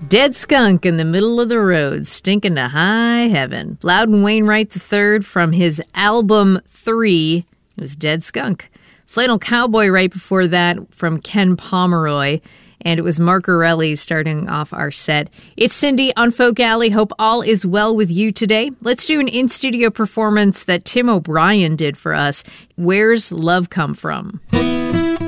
Dead skunk in the middle of the road, stinking to high heaven. Loudon Wainwright III from his album 3, it was Dead Skunk. Flannel Cowboy right before that from Ken Pomeroy, and it was Mark Orelli starting off our set. It's Cindy on Folk Alley. Hope all is well with you today. Let's do an in-studio performance that Tim O'Brien did for us. Where's Love Come From?